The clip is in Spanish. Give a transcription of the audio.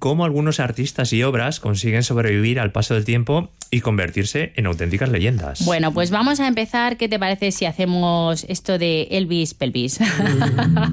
cómo algunos artistas y obras consiguen sobrevivir al paso del tiempo y convertirse en auténticas leyendas. Bueno, pues vamos a empezar. ¿Qué te parece si hacemos esto de Elvis Pelvis?